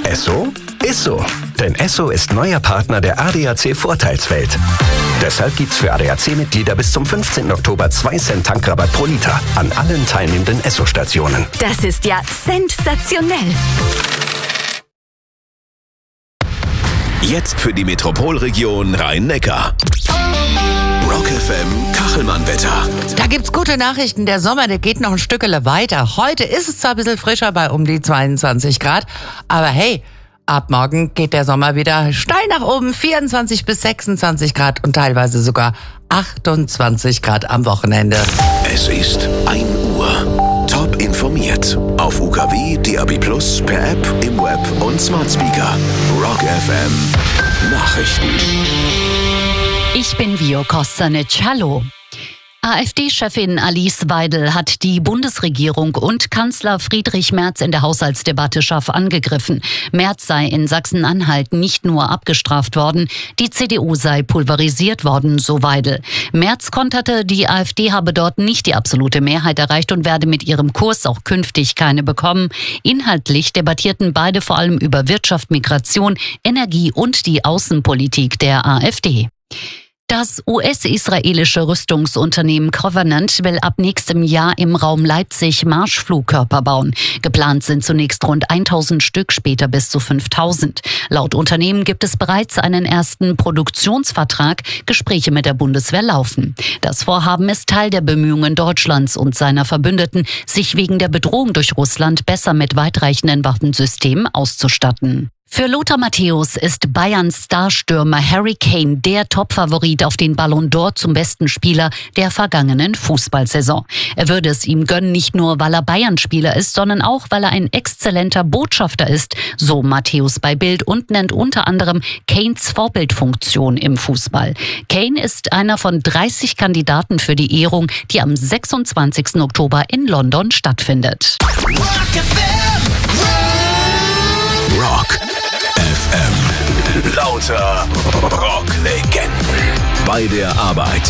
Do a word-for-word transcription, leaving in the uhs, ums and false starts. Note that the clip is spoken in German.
Esso? Ist so. Denn Esso ist neuer Partner der A D A C Vorteilswelt. Deshalb gibt's für A D A C-Mitglieder bis zum fünfzehnten Oktober zwei Cent Tankrabatt pro Liter an allen teilnehmenden Esso-Stationen. Das ist ja sensationell. Jetzt für die Metropolregion Rhein-Neckar. Rock F M Kachelmann-Wetter. Da gibt's gute Nachrichten. Der Sommer, der geht noch ein Stückele weiter. Heute ist es zwar ein bisschen frischer bei um die zweiundzwanzig Grad, aber hey, ab morgen geht der Sommer wieder steil nach oben. vierundzwanzig bis sechsundzwanzig Grad und teilweise sogar achtundzwanzig Grad am Wochenende. Es ist ein Uhr. Top informiert. Auf U K W, D A B plus, per App, im Web und Smart Speaker. Rock F M Nachrichten. Ich bin Vio Kostanic. Hallo. AfD-Chefin Alice Weidel hat die Bundesregierung und Kanzler Friedrich Merz in der Haushaltsdebatte scharf angegriffen. Merz sei in Sachsen-Anhalt nicht nur abgestraft worden, die C D U sei pulverisiert worden, so Weidel. Merz konterte, die AfD habe dort nicht die absolute Mehrheit erreicht und werde mit ihrem Kurs auch künftig keine bekommen. Inhaltlich debattierten beide vor allem über Wirtschaft, Migration, Energie und die Außenpolitik der AfD. Das U S-israelische Rüstungsunternehmen Covenant will ab nächstem Jahr im Raum Leipzig Marschflugkörper bauen. Geplant sind zunächst rund tausend Stück, später bis zu fünftausend. Laut Unternehmen gibt es bereits einen ersten Produktionsvertrag. Gespräche mit der Bundeswehr laufen. Das Vorhaben ist Teil der Bemühungen Deutschlands und seiner Verbündeten, sich wegen der Bedrohung durch Russland besser mit weitreichenden Waffensystemen auszustatten. Für Lothar Matthäus ist Bayerns Starstürmer Harry Kane der Topfavorit auf den Ballon d'Or zum besten Spieler der vergangenen Fußballsaison. Er würde es ihm gönnen, nicht nur, weil er Bayern-Spieler ist, sondern auch, weil er ein exzellenter Botschafter ist, so Matthäus bei Bild und nennt unter anderem Kanes Vorbildfunktion im Fußball. Kane ist einer von dreißig Kandidaten für die Ehrung, die am sechsundzwanzigsten Oktober in London stattfindet. Rock F M. Lauter Rocklegenden. Bei der Arbeit.